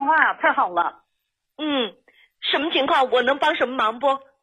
话呀，太好了。 什么情况？我能帮什么忙不？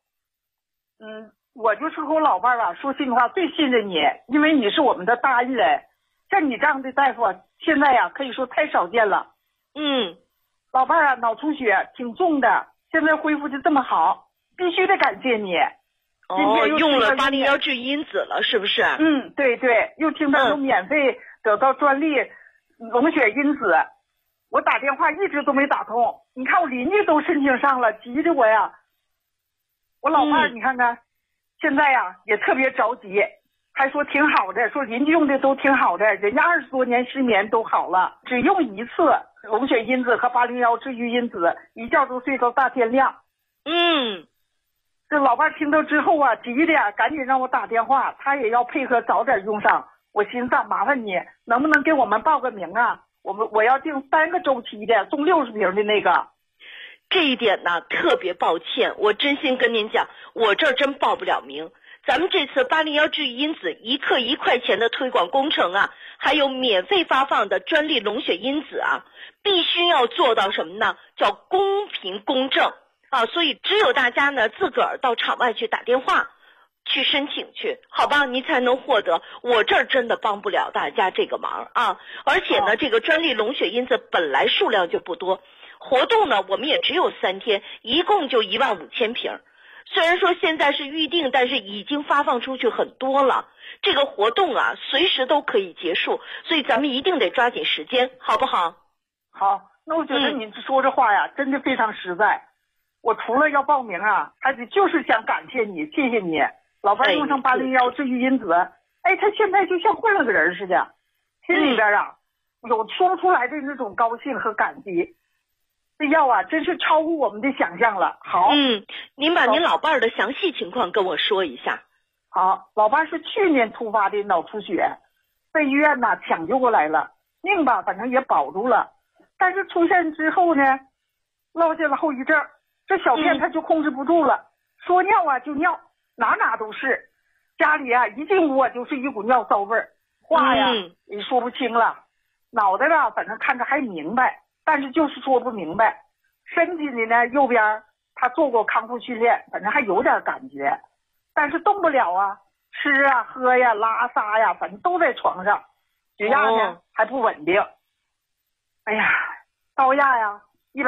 我就是和我老伴儿吧，说心里话，最信任你，因为你是我们的大恩人。像你这样的大夫，现在呀可以说太少见了。老伴儿啊，脑出血挺重的，现在恢复的这么好，必须得感谢你。 用了801治愈因子了，是不是？ 对对，又听到有免费得到专利龙血因子，我打电话一直都没打通。你看我邻居都申请上了，急的我呀。我老伴儿你看看，现在呀也特别着急，还说挺好的，说邻居用的都挺好的，人家20多年失眠都好了，只用一次龙血因子和801治愈因子，一觉都睡到大天亮。这老伴听到之后啊，急的呀，赶紧让我打电话，他也要配合早点用上。我寻思麻烦你能不能给我们报个名啊？我要订3个周期的，送60瓶的那个。 这一点呢，特别抱歉，我真心跟您讲，我这儿真报不了名。咱们这次801治愈因子1克1块钱的推广工程啊，还有免费发放的专利龙血因子啊，必须要做到什么呢？叫公平公正啊！所以只有大家呢自个儿到场外去打电话去申请去，好吧？你才能获得。我这儿真的帮不了大家这个忙啊！而且呢，这个专利龙血因子本来数量就不多，活动呢我们也只有3天，一共就15000瓶。虽然说现在是预定，但是已经发放出去很多了。这个活动啊，随时都可以结束，所以咱们一定得抓紧时间，好不好？ 好，那我觉得你说这话呀，真的非常实在。我除了要报名啊，还得就是想感谢你，谢谢你。老伴用上801治愈因子，他现在就像换了个人似的，心里边啊有说不出来的那种高兴和感激。这药啊，真是超乎我们的想象了。好， 您把您老伴儿的详细情况跟我说一下。 好，老伴是去年突发的脑出血，在医院呢抢救过来了，命吧反正也保住了，但是出院之后呢，落下了后遗症，这小便他就控制不住了，说尿啊就尿，哪都是，家里啊一进屋啊就是一股尿骚味儿，话呀也说不清了，脑袋吧反正看着还明白，但是就是说不明白。身体里呢右边他做过康复训练，反正还有点感觉，但是动不了啊，吃啊喝呀拉撒呀，反正都在床上，血压呢还不稳定。哎呀，高压呀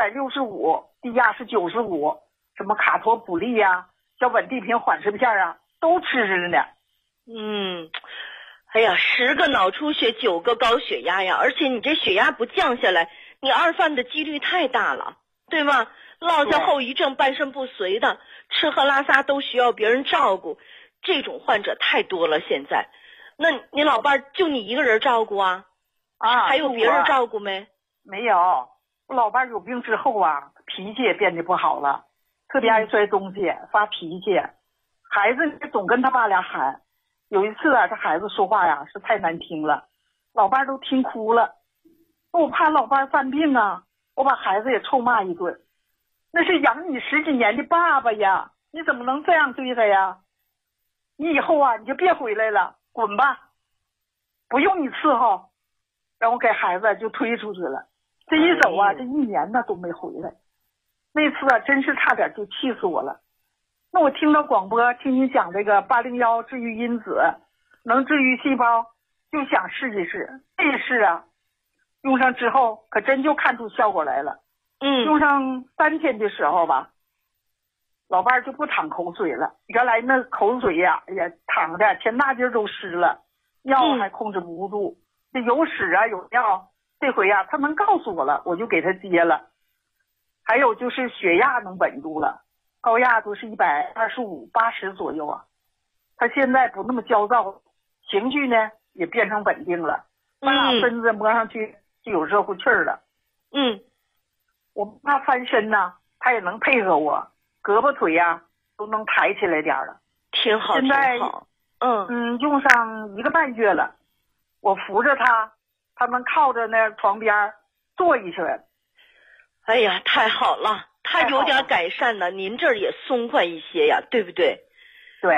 165，低压是95，什么卡托普利呀，叫稳定平缓释片啊，都吃着呢。 哎呀，10个脑出血9个高血压呀，而且你这血压不降下来，你二犯的几率太大了，对吧？落下后遗症半身不遂的，吃喝拉撒都需要别人照顾，这种患者太多了现在。那你老伴就你一个人照顾啊？还有别人照顾没？ 没有，我老伴有病之后啊，脾气也变得不好了，特别爱摔东西，发脾气。孩子总跟他爸俩喊，有一次啊，这孩子说话呀是太难听了，老伴都听哭了。我怕老伴犯病啊，我把孩子也臭骂一顿。那是养你10几年的爸爸呀，你怎么能这样对他呀？你以后啊你就别回来了，滚吧，不用你伺候。然后给孩子就推出去了，这一走啊，这1年呢都没回来。那次啊真是差点就气死我了。那我听到广播听你讲这个801治愈因子能治愈细胞，就想试一试。这一试啊，用上之后可真就看出效果来了。用上3天的时候吧，老伴就不淌口水了，原来那口水呀也淌的前大筋都湿了，尿还控制不住。这有屎啊有尿，这回啊他能告诉我了，我就给他接了。还有就是血压能稳住了，高压都是125、80左右啊。他现在不那么焦躁，情绪呢也变成稳定了，把俩身子摸上去就有热乎气儿了。我怕翻身呢，他也能配合我，胳膊腿呀都能抬起来点了， 挺好。 现在挺好。 用上1个半月了，我扶着他，他能靠着那床边坐一圈。 哎呀，太好了，他有点改善了，您这儿也松快一些呀，对不对？ 对。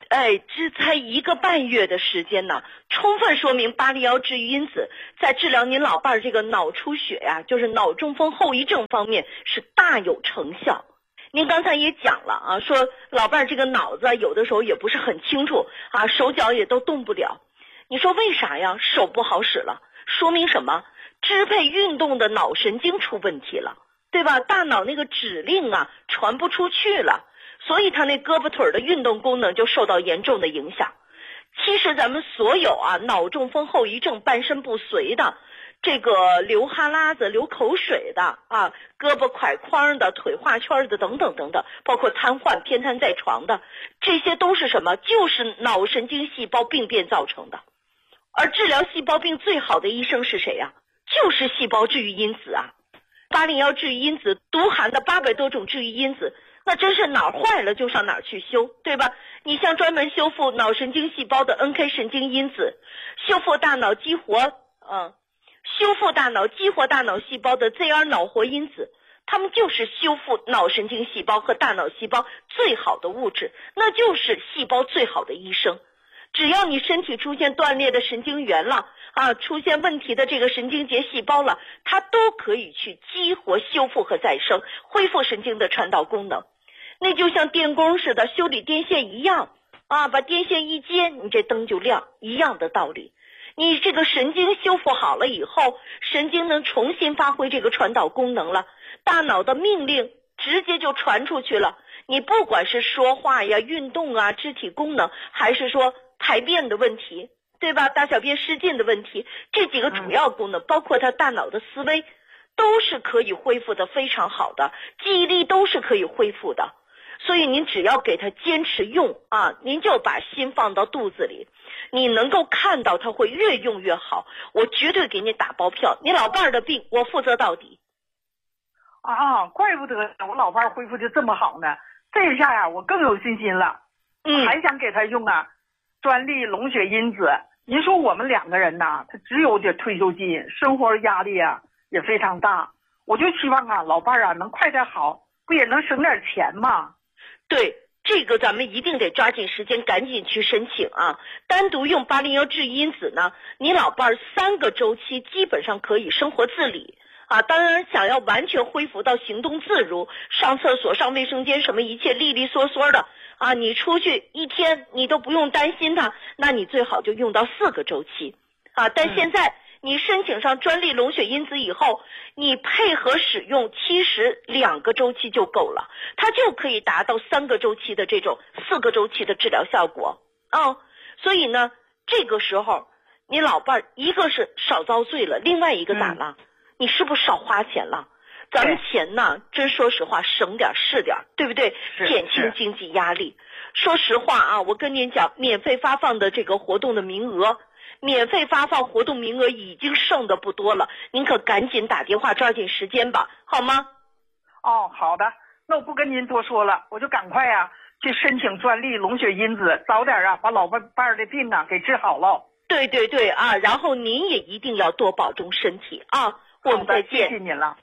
只才1个半月的时间呢，充分说明801治愈因子在治疗您老伴儿这个脑出血呀，就是脑中风后遗症方面是大有成效。您刚才也讲了啊，说老伴儿这个脑子有的时候也不是很清楚啊，手脚也都动不了。你说为啥呀？手不好使了，说明什么？支配运动的脑神经出问题了，对吧？大脑那个指令啊传不出去了，所以他那胳膊腿的运动功能就受到严重的影响。其实咱们所有啊脑中风后遗症半身不遂的，这个流哈喇子流口水的啊，胳膊挎框的，腿画圈的等等等等，包括瘫痪偏瘫在床的，这些都是什么？就是脑神经细胞病变造成的。而治疗细胞病最好的医生是谁呀？就是细胞治愈因子啊。801治愈因子独含的800多种治愈因子，那真是哪儿坏了就上哪儿去修，对吧？你像专门修复脑神经细胞的 NK 神经因子，修复大脑激活大脑细胞的 ZR 脑活因子，它们就是修复脑神经细胞和大脑细胞最好的物质，那就是细胞最好的医生。只要你身体出现断裂的神经元了啊，出现问题的这个神经节细胞了，它都可以去激活、修复和再生，恢复神经的传导功能。那就像电工似的修理电线一样啊，把电线一接，你这灯就亮，一样的道理。你这个神经修复好了以后，神经能重新发挥这个传导功能了，大脑的命令直接就传出去了。你不管是说话呀、运动啊、肢体功能，还是说排便的问题，对吧？大小便失禁的问题，这几个主要功能，包括他大脑的思维，都是可以恢复的非常好的，记忆力都是可以恢复的。所以您只要给他坚持用啊，您就把心放到肚子里，你能够看到他会越用越好，我绝对给你打包票，你老伴儿的病我负责到底。 啊，怪不得我老伴儿恢复的这么好呢，这一下呀我更有信心了。还想给他用啊专利龙血因子。您说我们2个人呐，他只有点退休金，生活压力啊也非常大，我就希望啊老伴儿啊能快点好，不也能省点钱吗？ 对，这个咱们一定得抓紧时间赶紧去申请啊。单独用801治愈因子呢，你老伴儿3个周期基本上可以生活自理啊。当然想要完全恢复到行动自如，上厕所上卫生间什么一切利利索索的啊，你出去1天你都不用担心它，那你最好就用到4个周期啊。但现在你申请上专利龙血因子以后，你配合使用，其实2个周期就够了，它就可以达到3个周期的这种4个周期的治疗效果啊。所以呢，这个时候你老伴儿一个是少遭罪了，另外一个咋了？你是不是少花钱了？咱们钱呢，真说实话，省点是点，对不对？减轻经济压力。说实话啊，我跟您讲，免费发放的这个活动的名额，免费发放活动名额已经剩的不多了，您可赶紧打电话抓紧时间吧，好吗？ 哦，好的，那我不跟您多说了，我就赶快啊去申请专利龙血因子，早点啊把老伴儿的病啊给治好了。 对对对啊，然后您也一定要多保重身体啊。我们再见。 谢谢您了。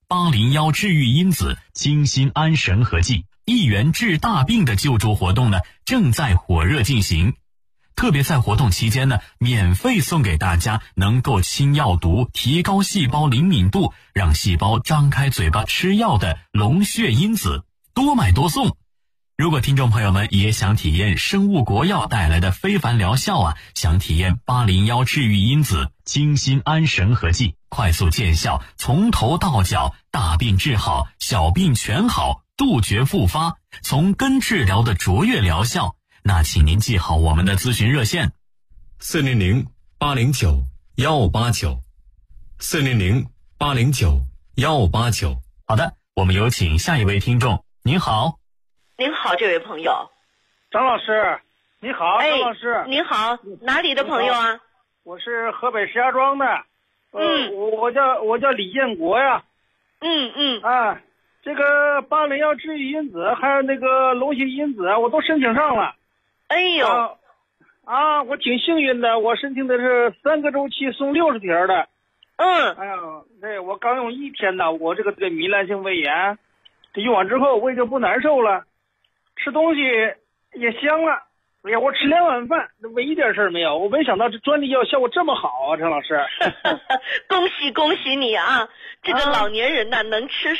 801治愈因子精心安神和剂1元治大病的救助活动呢，正在火热进行。特别在活动期间呢，免费送给大家能够清药毒、提高细胞灵敏度，让细胞张开嘴巴吃药的龙血因子，多买多送。如果听众朋友们也想体验生物国药带来的非凡疗效啊，想体验801治愈因子精心安神和剂，快速见效，从头到脚大病治好，小病全好，杜绝复发，从根治疗的卓越疗效，那请您记好我们的咨询热线400-809-1589 400-809-1589。好的，我们有请下一位听众。您好。 您好，这位朋友。 张老师，你好。张老师， 您好，哪里的朋友啊？ 我是河北石家庄的。我叫李建国呀。这个801治愈因子还有那个龙血因子我都申请上了。 哎呦。 我挺幸运的，我申请的是3个周期送60条的。哎呀，对，我刚用1天呢，我这个糜烂性胃炎，这用完之后胃就不难受了。吃东西也香了， 哎呀，我吃2碗饭，唯一点事儿没有。我没想到这专利药效果这么好啊，陈老师。 恭喜恭喜你啊！这个老年人呢，能吃